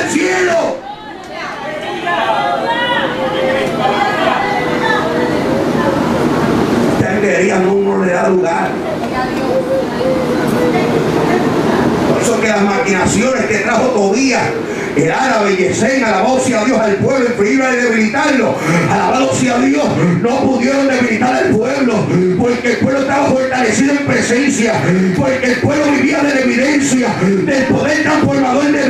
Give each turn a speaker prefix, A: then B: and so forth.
A: del cielo. Changuería no le da lugar. Por eso que las maquinaciones que trajo Tobías, el árabe Gesem, alabado sea Dios, al pueblo, inferior y debilitarlo, alabado sea Dios, no pudieron debilitar al pueblo, porque el pueblo estaba fortalecido en presencia, porque el pueblo vivía de la evidencia del poder transformador de